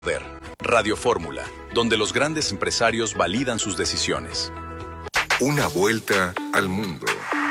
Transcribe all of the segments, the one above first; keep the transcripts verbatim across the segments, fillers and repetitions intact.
Poder. Radio Fórmula, donde los grandes empresarios validan sus decisiones. Una vuelta al mundo.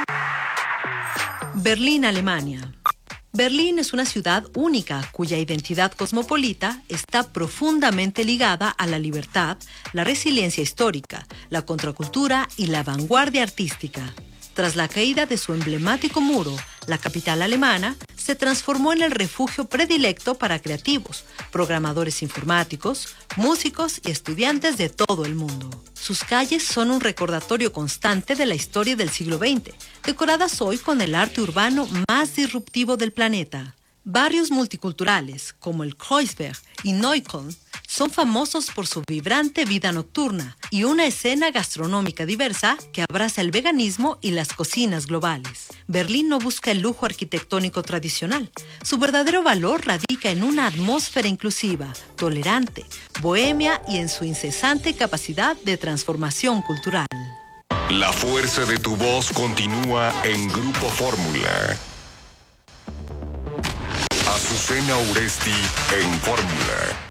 Berlín, Alemania. Berlín es una ciudad única cuya identidad cosmopolita está profundamente ligada a la libertad, la resiliencia histórica, la contracultura y la vanguardia artística. Tras la caída de su emblemático muro, la capital alemana se transformó en el refugio predilecto para creativos, programadores informáticos, músicos y estudiantes de todo el mundo. Sus calles son un recordatorio constante de la historia del siglo veinte, decoradas hoy con el arte urbano más disruptivo del planeta. Barrios multiculturales, como el Kreuzberg y Neukölln, son famosos por su vibrante vida nocturna y una escena gastronómica diversa que abraza el veganismo y las cocinas globales. Berlín no busca el lujo arquitectónico tradicional. Su verdadero valor radica en una atmósfera inclusiva, tolerante, bohemia y en su incesante capacidad de transformación cultural. La fuerza de tu voz continúa en Grupo Fórmula. Azucena Uresti en Fórmula.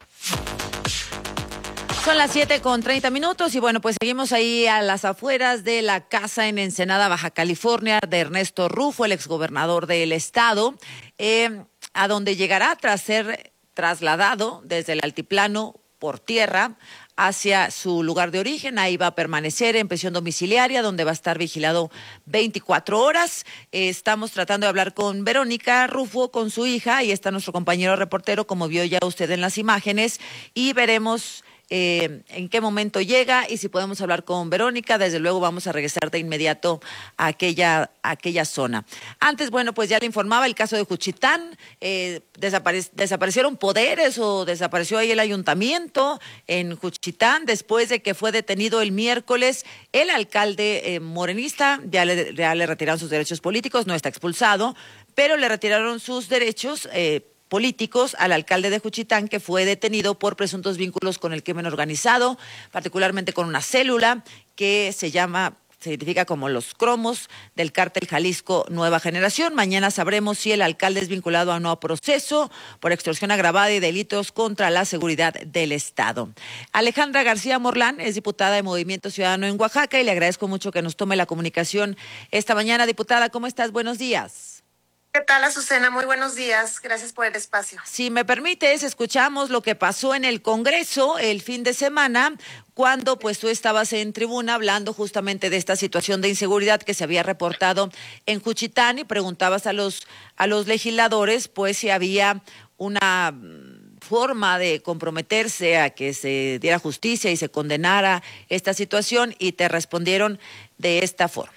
Son las siete con treinta minutos y bueno, pues seguimos ahí a las afueras de la casa en Ensenada, Baja California, de Ernesto Rufo, el exgobernador del estado, eh, a donde llegará tras ser trasladado desde el altiplano por tierra hacia su lugar de origen. Ahí va a permanecer en prisión domiciliaria, donde va a estar vigilado veinticuatro horas. Eh, estamos tratando de hablar con Verónica Rufo, con su hija. Ahí está nuestro compañero reportero, como vio ya usted en las imágenes, y veremos Eh, en qué momento llega y si podemos hablar con Verónica. Desde luego vamos a regresar de inmediato a aquella, a aquella zona. Antes, bueno, pues ya le informaba el caso de Juchitán. Eh, desapare- desaparecieron poderes o desapareció ahí el ayuntamiento en Juchitán después de que fue detenido el miércoles el alcalde eh, morenista. Ya le, ya le retiraron sus derechos políticos, no está expulsado, pero le retiraron sus derechos eh, políticos al alcalde de Juchitán, que fue detenido por presuntos vínculos con el crimen organizado, particularmente con una célula que se llama, se identifica como los Cromos, del cártel Jalisco Nueva Generación. Mañana sabremos si el alcalde es vinculado a un nuevo proceso por extorsión agravada y delitos contra la seguridad del Estado. Alejandra García Morlán es diputada de Movimiento Ciudadano en Oaxaca y le agradezco mucho que nos tome la comunicación esta mañana. Diputada, ¿cómo estás? Buenos días. ¿Qué tal, Azucena? Muy buenos días. Gracias por el espacio. Si me permites, escuchamos lo que pasó en el Congreso el fin de semana, cuando pues tú estabas en tribuna hablando justamente de esta situación de inseguridad que se había reportado en Juchitán y preguntabas a los, a los legisladores pues si había una forma de comprometerse a que se diera justicia y se condenara esta situación, y te respondieron de esta forma.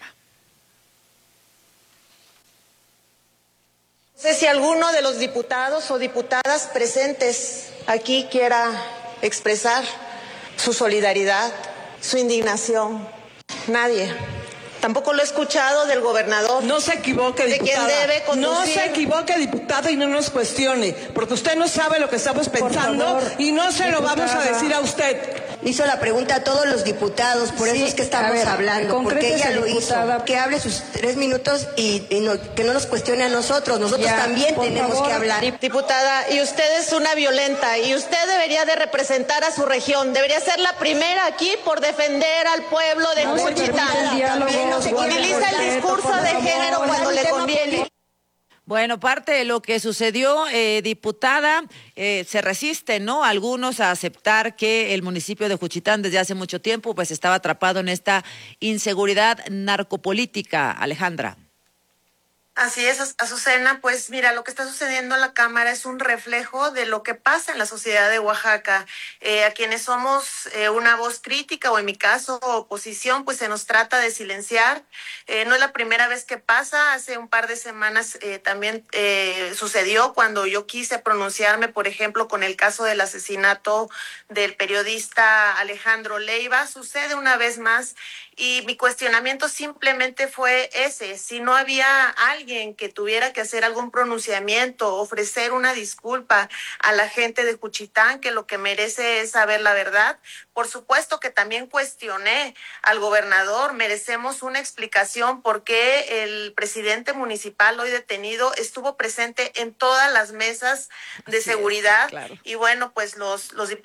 No sé si alguno de los diputados o diputadas presentes aquí quiera expresar su solidaridad, su indignación. Nadie. Tampoco lo he escuchado del gobernador. No se equivoque, diputada. De quien debe conducir. No se equivoque, diputada, y no nos cuestione, porque usted no sabe lo que estamos pensando favor, y no se diputada. Lo vamos a decir a usted. Hizo la pregunta a todos los diputados, por sí, eso es que estamos ver, hablando, porque ella lo diputada. hizo. Que hable sus tres minutos y, y no, que no nos cuestione a nosotros. Nosotros ya, también tenemos favor. que hablar. Diputada, y usted es una violenta, y usted debería de representar a su región. Debería ser la primera aquí por defender al pueblo de no Juchitán. Utiliza el discurso de género cuando le conviene. Bueno, parte de lo que sucedió, eh, diputada, eh, se resisten, ¿no?, algunos a aceptar que el municipio de Juchitán desde hace mucho tiempo pues estaba atrapado en esta inseguridad narcopolítica. Alejandra. Así es, Azucena. Pues mira, lo que está sucediendo en la Cámara es un reflejo de lo que pasa en la sociedad de Oaxaca. Eh, a quienes somos eh, una voz crítica, o en mi caso oposición, pues se nos trata de silenciar. Eh, no es la primera vez que pasa. Hace un par de semanas eh, también eh, sucedió cuando yo quise pronunciarme, por ejemplo, con el caso del asesinato del periodista Alejandro Leiva. Sucede una vez más. Y mi cuestionamiento simplemente fue ese: si no había alguien alguien que tuviera que hacer algún pronunciamiento, ofrecer una disculpa a la gente de Juchitán, que lo que merece es saber la verdad. Por supuesto que también cuestioné al gobernador, merecemos una explicación por qué el presidente municipal hoy detenido estuvo presente en todas las mesas de Así seguridad. es, claro. Y bueno, pues los, los